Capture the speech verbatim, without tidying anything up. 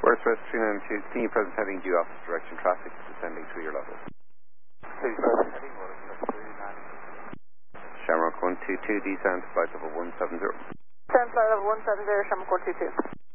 First West three nine two, senior present heading due office direction traffic descending through your level. Senior present heading, what is that? three nine. Shamrock one two two, descend flight level one seven zero. Descend flight level one seven zero, Shamrock one two two.